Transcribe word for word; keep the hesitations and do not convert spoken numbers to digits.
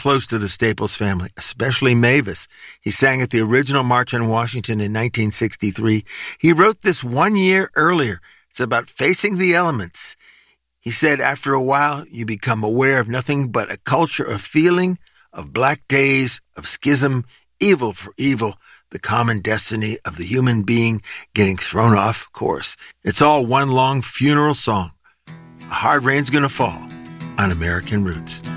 close to the Staples family, especially Mavis. He sang at the original March on Washington in nineteen sixty-three. He wrote this one year earlier. It's about facing the elements. He said, after a while, you become aware of nothing but a culture of feeling, of black days, of schism, evil for evil, the common destiny of the human being getting thrown off course. It's all one long funeral song. A hard rain's gonna fall on American Roots.